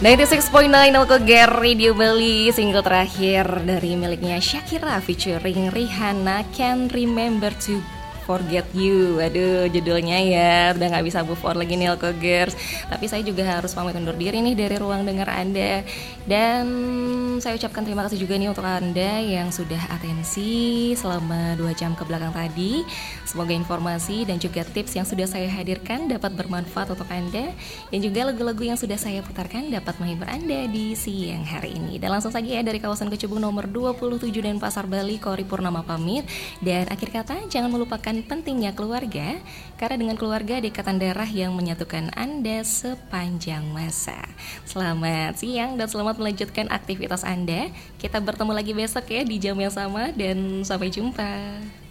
96.9 Alko Radio Bali, single terakhir dari miliknya Shakira featuring Rihanna, Can't Remember to Forget You. Aduh, judulnya ya udah gak bisa move on lagi nih Alko Girls. Tapi saya juga harus pamit undur diri nih dari ruang dengar Anda. Dan saya ucapkan terima kasih juga nih untuk Anda yang sudah atensi selama 2 jam ke belakang tadi. Semoga informasi dan juga tips yang sudah saya hadirkan dapat bermanfaat untuk Anda. Dan juga lagu-lagu yang sudah saya putarkan dapat menghibur Anda di siang hari ini. Dan langsung saja ya dari kawasan Kecubung nomor 27 dan Pasar Bali, Kori Purnama pamit. Dan akhir kata, jangan melupakan pentingnya keluarga, karena dengan keluarga ada ikatan darah yang menyatukan Anda sepanjang masa. Selamat siang dan selamat melanjutkan aktivitas Anda. Kita bertemu lagi besok ya di jam yang sama dan sampai jumpa.